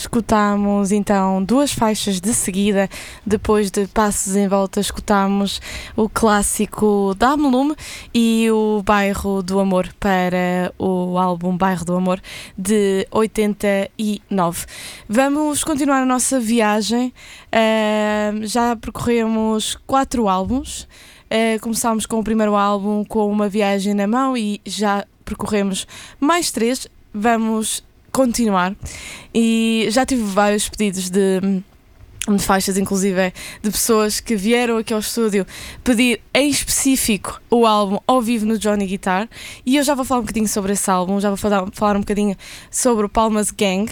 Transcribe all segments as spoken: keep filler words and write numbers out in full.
escutámos então duas faixas de seguida. Depois de Passos em Volta, escutámos o clássico Dá-me Lume e o Bairro do Amor, para o álbum Bairro do Amor de oitenta e nove. Vamos continuar a nossa viagem. Uh, já percorremos quatro álbuns. Uh, começámos com o primeiro álbum com Uma Viagem na Mão e já percorremos mais três. Vamos continuar e já tive vários pedidos de, de faixas, inclusive de pessoas que vieram aqui ao estúdio pedir em específico o álbum ao vivo no Johnny Guitar, e eu já vou falar um bocadinho sobre esse álbum, já vou falar, falar um bocadinho sobre o Palmas Gang.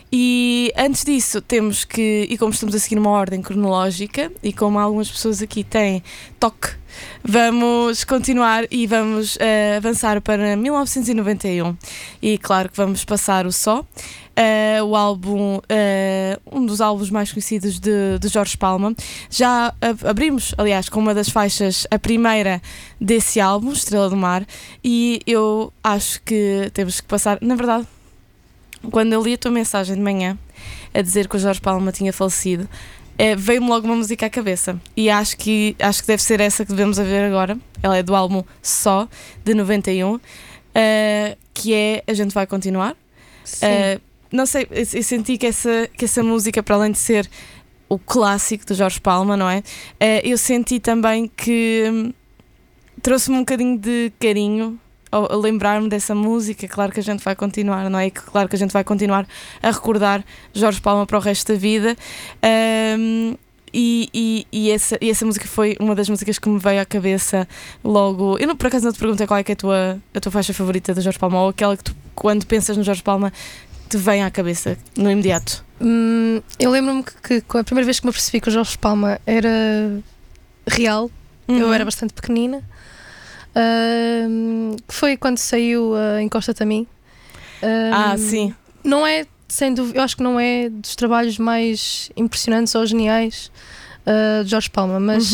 E antes disso temos que, e como estamos a seguir uma ordem cronológica e como algumas pessoas aqui têm toque, vamos continuar e vamos uh, avançar para mil novecentos e noventa e um, e claro que vamos passar o Só, uh, o álbum, uh, um dos álbuns mais conhecidos de, de Jorge Palma. Já ab- abrimos, aliás, com uma das faixas, a primeira desse álbum, Estrela do Mar, e eu acho que temos que passar, na verdade, quando eu li a tua mensagem de manhã a dizer que o Jorge Palma tinha falecido, é, veio-me logo uma música à cabeça, e acho que, acho que deve ser essa que devemos a ver agora. Ela é do álbum Só, de noventa e um, uh, que é A Gente Vai Continuar. Uh, não sei, eu, eu senti que essa, que essa música, para além de ser o clássico do Jorge Palma, não é? Uh, eu senti também que hum, trouxe-me um bocadinho de carinho a lembrar-me dessa música. Claro que a gente vai continuar, não é? Claro que a gente vai continuar a recordar Jorge Palma para o resto da vida. Um, e, e, e, essa, e essa música foi uma das músicas que me veio à cabeça logo. Eu não, por acaso não te perguntei qual é que é a tua, a tua faixa favorita do Jorge Palma, ou aquela que tu, quando pensas no Jorge Palma, te vem à cabeça no imediato. Hum, eu lembro-me que, que a primeira vez que me apercebi que o Jorge Palma era real, uhum. eu era bastante pequenina. Uh, que foi quando saiu uh, Encosta-te a Mim. Uh, ah, sim. Não é, sem dúvida, eu acho que não é dos trabalhos mais impressionantes ou geniais uh, de Jorge Palma, mas